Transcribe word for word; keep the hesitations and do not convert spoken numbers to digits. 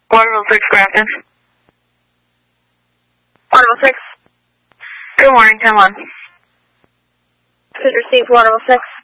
Waterville six, Grafton. Waterville six. Good morning, come on. Please receive Waterville six.